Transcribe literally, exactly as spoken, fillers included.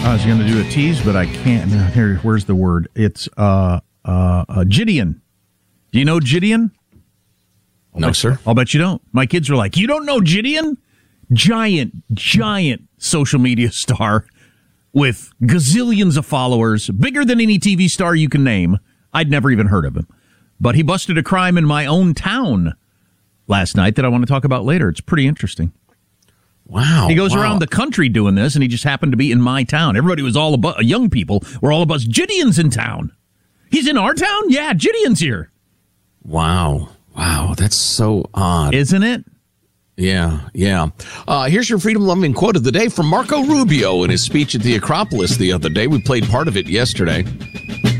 I was going to do a tease, but I can't. Here, where's the word? It's uh, uh, uh, Gideon. Do you know Gideon? I'll no, sir. I'll bet you don't. My kids are like, you don't know Gideon? Giant, giant social media star with gazillions of followers, bigger than any T V star you can name. I'd never even heard of him. But he busted a crime in my own town last night that I want to talk about later. It's pretty interesting. Wow. He goes wow. around the country doing this, and he just happened to be in my town. Everybody was all about, young people were all about, Gideon's in town. He's in our town? Yeah, Gideon's here. Wow. Wow. That's so odd. Isn't it? Yeah, yeah. Uh, here's your freedom-loving quote of the day from Marco Rubio in his speech at the Acropolis the other day. We played part of it yesterday.